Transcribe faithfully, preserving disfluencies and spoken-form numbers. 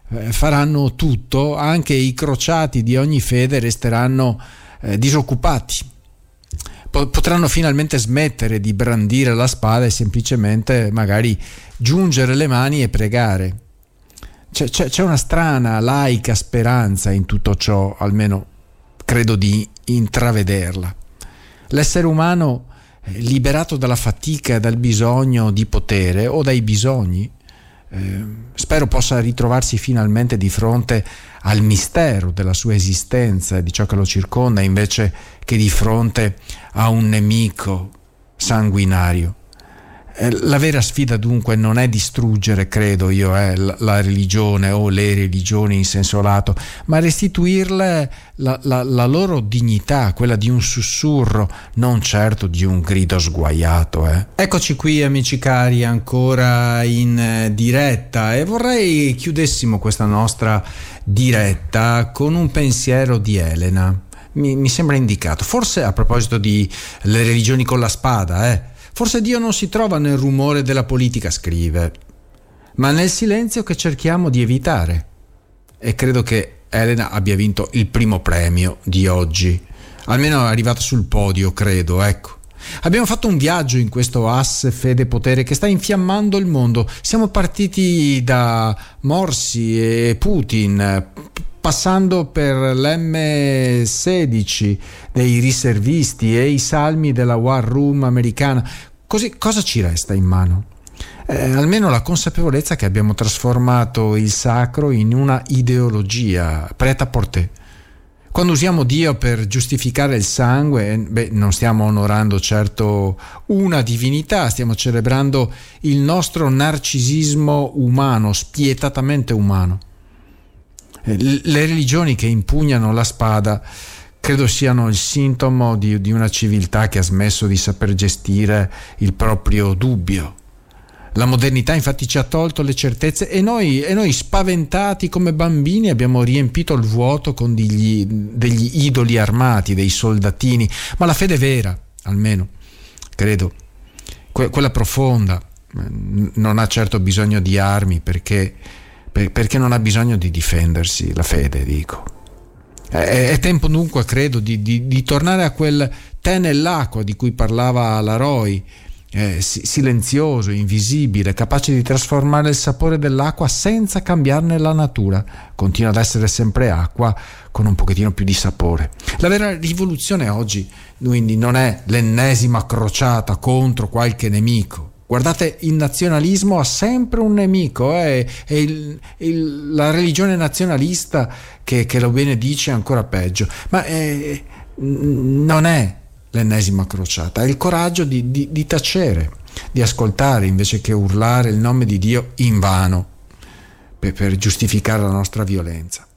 eh, faranno tutto, anche i crociati di ogni fede resteranno eh, disoccupati. Potranno finalmente smettere di brandire la spada e semplicemente magari giungere le mani e pregare. C'è, c'è, c'è una strana laica speranza in tutto ciò, almeno credo di intravederla. L'essere umano, liberato dalla fatica e dal bisogno di potere o dai bisogni, eh, spero possa ritrovarsi finalmente di fronte al mistero della sua esistenza e di ciò che lo circonda, invece che di fronte a un nemico sanguinario. La vera sfida dunque non è distruggere, credo io, eh, la religione o le religioni in senso lato, ma restituirle la, la, la loro dignità, quella di un sussurro, non certo di un grido sguaiato. Eh. Eccoci qui, amici cari, ancora in diretta, e vorrei chiudessimo questa nostra diretta con un pensiero di Elena. Mi, mi sembra indicato, forse a proposito di le religioni con la spada, eh. Forse Dio non si trova nel rumore della politica, scrive, ma nel silenzio che cerchiamo di evitare. E credo che Elena abbia vinto il primo premio di oggi, almeno è arrivata sul podio, credo, ecco. Abbiamo fatto un viaggio in questo asse fede potere che sta infiammando il mondo. Siamo partiti da Morsi e Putin, passando per l'emme sedici dei riservisti e i salmi della War Room americana. Così cosa ci resta in mano? Eh, almeno la consapevolezza che abbiamo trasformato il sacro in una ideologia prêt-à-porter. Quando usiamo Dio per giustificare il sangue, beh, non stiamo onorando certo una divinità, stiamo celebrando il nostro narcisismo umano, spietatamente umano. Le religioni che impugnano la spada credo siano il sintomo di, di una civiltà che ha smesso di saper gestire il proprio dubbio. La modernità infatti ci ha tolto le certezze e noi, e noi spaventati come bambini abbiamo riempito il vuoto con degli, degli idoli armati, dei soldatini. Ma la fede vera, almeno credo, que, quella profonda, non ha certo bisogno di armi, perché perché non ha bisogno di difendersi, la fede, dico. È, è tempo dunque, credo, di, di, di tornare a quel tè nell'acqua di cui parlava la Roy, eh, silenzioso, invisibile, capace di trasformare il sapore dell'acqua senza cambiarne la natura. Continua ad essere sempre acqua con un pochettino più di sapore. La vera rivoluzione oggi, quindi, non è l'ennesima crociata contro qualche nemico. Guardate, il nazionalismo ha sempre un nemico, eh? È il, il, la religione nazionalista che, che lo benedice ancora peggio, ma eh, non è l'ennesima crociata, è il coraggio di, di, di tacere, di ascoltare invece che urlare il nome di Dio invano per, per giustificare la nostra violenza.